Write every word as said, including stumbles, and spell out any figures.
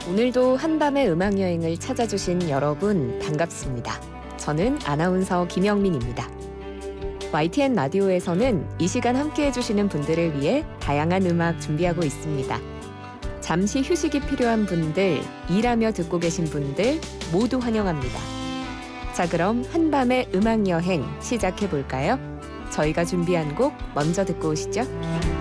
오늘도 한밤의 음악여행을 찾아주신 여러분 반갑습니다. 저는 아나운서 김영민입니다. 와이티엔 라디오에서는 이 시간 함께해 주시는 분들을 위해 다양한 음악 준비하고 있습니다. 잠시 휴식이 필요한 분들, 일하며 듣고 계신 분들 모두 환영합니다. 자, 그럼 한밤의 음악여행 시작해 볼까요? 저희가 준비한 곡 먼저 듣고 오시죠.